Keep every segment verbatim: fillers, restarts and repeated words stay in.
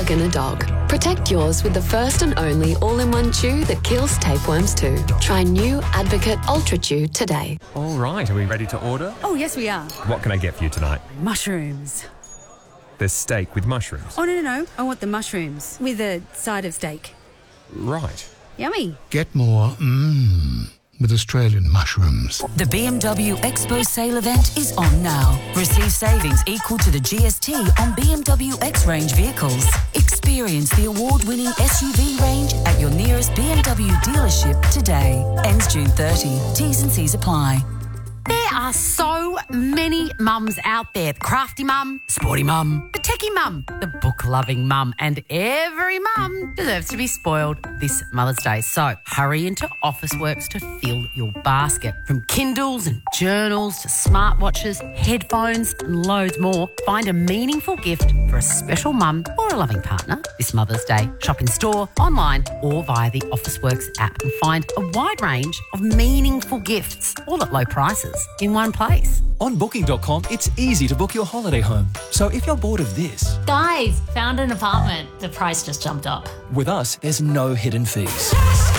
skin a dog. Protect yours with the first and only all-in-one chew that kills tapeworms too. Try new Advocate Ultra Chew today. All right, are we ready to order? Oh, yes, we are. What can I get for you tonight? Mushrooms. There's steak with mushrooms. Oh, no, no, no. I want the mushrooms with a side of steak. Right. Yummy. Get more mmm with Australian mushrooms. The B M W Expo sale event is on now. Receive savings equal to the G S T on B M W X-Range vehicles. Experience the award-winning S U V range at your nearest B M W dealership today. Ends June thirtieth. T's and C's apply. There are so many mums out there. The crafty mum, sporty mum, the techie mum, the book-loving mum, and every mum deserves to be spoiled this Mother's Day. So hurry into Officeworks to fill your basket. From Kindles and journals to smartwatches, headphones and loads more, find a meaningful gift for a special mum or a loving partner this Mother's Day. Shop in store, online or via the Officeworks app and find a wide range of meaningful gifts, all at low prices, in one place. On booking dot com, it's easy to book your holiday home. So if you're bored of this... Guys, found an apartment. The price just jumped up. With us, there's no hidden fees.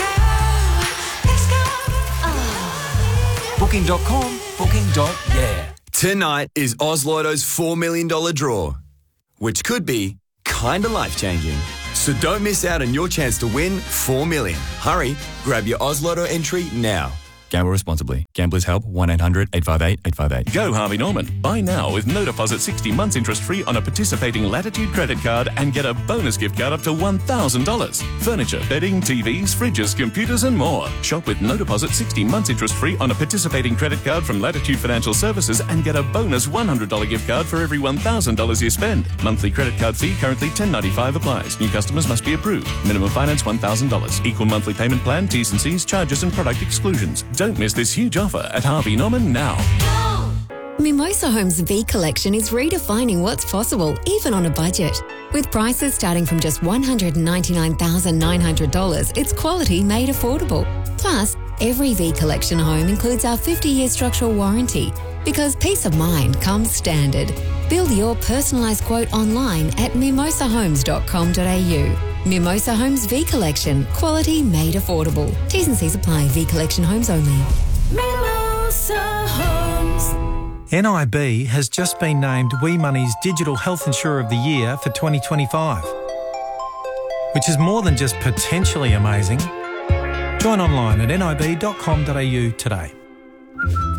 booking dot com, booking. Yeah. Tonight is Oz Lotto's four million dollars draw, which could be kinda life-changing. So don't miss out on your chance to win four million dollars. Hurry, grab your Oz Lotto entry now. Gamble responsibly. Gamblers Help, one eight hundred eight five eight eight five eight. Go Harvey Norman. Buy now with no deposit sixty months interest free on a participating Latitude credit card and get a bonus gift card up to one thousand dollars. Furniture, bedding, T Vs, fridges, computers and more. Shop with no deposit sixty months interest free on a participating credit card from Latitude Financial Services and get a bonus one hundred dollars gift card for every one thousand dollars you spend. Monthly credit card fee currently ten ninety-five applies. New customers must be approved. Minimum finance one thousand dollars. Equal monthly payment plan, T's and C's, charges and product exclusions. Don't miss this huge offer at Harvey Norman now. Mimosa Homes V Collection is redefining what's possible, even on a budget. With prices starting from just one hundred ninety-nine thousand nine hundred dollars, it's quality made affordable. Plus, every V Collection home includes our fifty-year structural warranty, because peace of mind comes standard. Build your personalised quote online at mimosa homes dot com dot a u. Mimosa Homes V Collection, quality made affordable. T's and C's apply. V Collection homes only. Mimosa Homes. N I B has just been named We Money's Digital Health Insurer of the Year for twenty twenty-five, which is more than just potentially amazing. Join online at n i b dot com dot a u today.